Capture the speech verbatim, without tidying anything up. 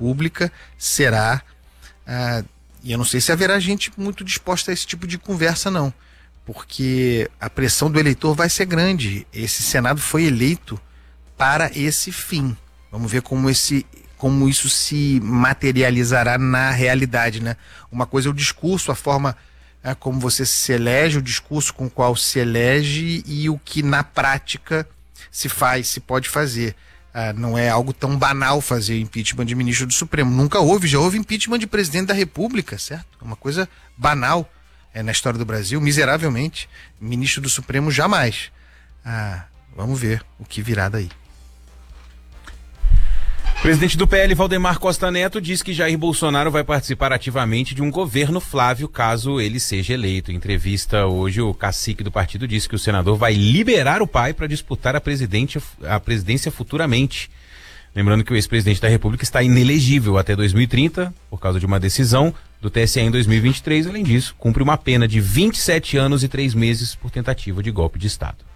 República será, ah, e eu não sei se haverá gente muito disposta a esse tipo de conversa não, porque a pressão do eleitor vai ser grande. Esse Senado foi eleito para esse fim. Vamos ver como esse como isso se materializará na realidade, né? Uma coisa é o discurso, a forma é, como você se elege, o discurso com o qual se elege e o que na prática se faz, se pode fazer. Ah, não é algo tão banal fazer impeachment de ministro do Supremo. Nunca houve, já houve impeachment de presidente da República, certo? Uma coisa banal é, na história do Brasil, miseravelmente. Ministro do Supremo jamais. Ah, vamos ver o que virá daí. O presidente do P L, Valdemar Costa Neto, diz que Jair Bolsonaro vai participar ativamente de um governo Flávio caso ele seja eleito. Em entrevista hoje, o cacique do partido disse que o senador vai liberar o pai para disputar a, presidente, a presidência futuramente. Lembrando que o ex-presidente da República está inelegível até dois mil e trinta, por causa de uma decisão do T S E em dois mil e vinte e três. Além disso, cumpre uma pena de vinte e sete anos e três meses por tentativa de golpe de Estado.